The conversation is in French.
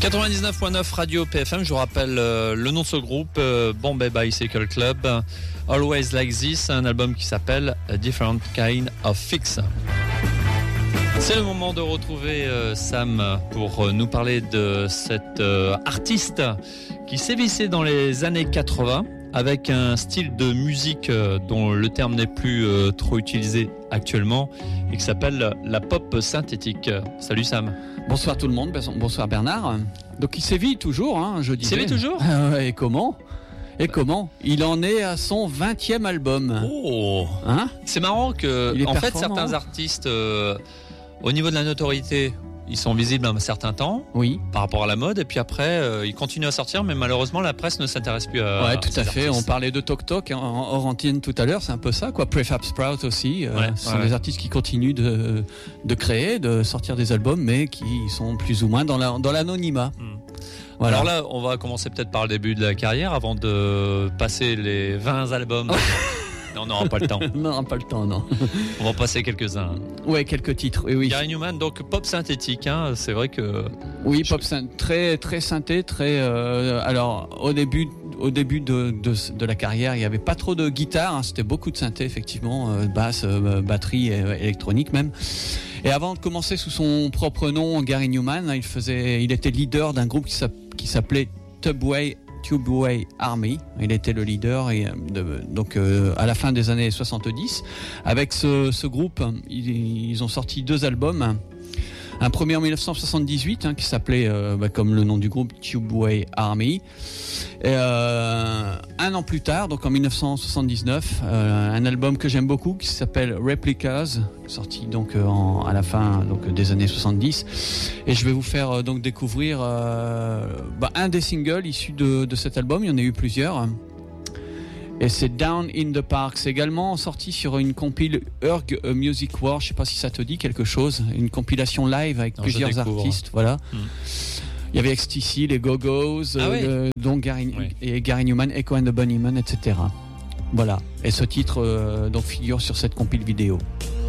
99.9 Radio PFM, je vous rappelle le nom de ce groupe, Bombay Bicycle Club, Always Like This, un album qui s'appelle A Different Kind of Fix. C'est le moment de retrouver Sam pour nous parler de cet artiste qui sévissait dans les années 80 avec un style de musique dont le terme n'est plus trop utilisé actuellement et qui s'appelle la pop synthétique. Salut Sam. Bonsoir tout le monde, bonsoir Bernard. Donc il sévit toujours, je disais. Il sévit toujours ? Et comment ? Il en est à son 20e album. Oh, c'est marrant que, en fait, certains artistes, au niveau de la notoriété, ils sont visibles un certain temps, oui, par rapport à la mode, et puis après, ils continuent à sortir, mais malheureusement, la presse ne s'intéresse plus à. Ouais, tout à fait. Artistes. On parlait de Tok Tok en Orantine tout à l'heure, c'est un peu ça, quoi. Prefab Sprout aussi. Ce sont des artistes qui continuent de créer, de sortir des albums, mais qui sont plus ou moins dans l'anonymat. Voilà. Alors là, on va commencer peut-être par le début de la carrière avant de passer les 20 albums. Non, on n'aura pas le temps. On n'aura pas le temps, non. On va passer quelques-uns. Ouais, quelques titres, oui. Gary Numan, donc pop synthétique, c'est vrai que... Oui, pop très synthé, très... alors, au début de la carrière, il n'y avait pas trop de guitare, c'était beaucoup de synthé, effectivement, basse, batterie, électronique même. Et avant de commencer sous son propre nom, Gary Numan, il était leader d'un groupe qui s'appelait Tubeway Army. Il était le leader donc à la fin des années 70. Avec ce groupe, ils ont sorti 2 albums. Un premier en 1978 qui s'appelait comme le nom du groupe, Tubeway Army. Et, un an plus tard, donc en 1979, un album que j'aime beaucoup qui s'appelle Replicas, sorti donc à la fin des années 70. Et je vais vous faire donc découvrir un des singles issus de cet album. Il y en a eu plusieurs. Et c'est Down in the Park. C'est également sorti sur une compile Urg Music War. Je ne sais pas si ça te dit quelque chose. Une compilation live avec plusieurs artistes. Voilà. Il y avait XTC, les Go-Go's, donc Gary Numan, Echo and the Bunnymen, etc. Voilà. Et ce titre donc figure sur cette compile vidéo.